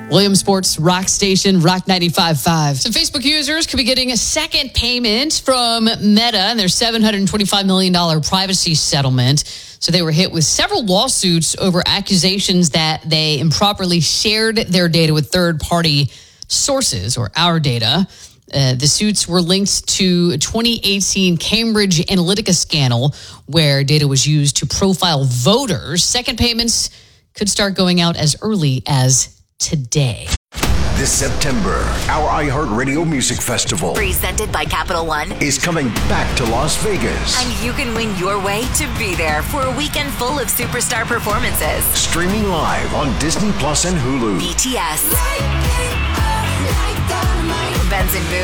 Williamsport's rock station, Rock 95.5. Some Facebook users could be getting a second payment from Meta and their $725 million privacy settlement. So they were hit with several lawsuits over accusations that they improperly shared their data with third-party sources, or our data. The suits were linked to a 2018 Cambridge Analytica scandal where data was used to profile voters. Second payments could start going out as early as today. This September, our iHeartRadio Music Festival, presented by Capital One, is coming back to Las Vegas. And you can win your way to be there for a weekend full of superstar performances. Streaming live on Disney Plus and Hulu. BTS, Benson Boone.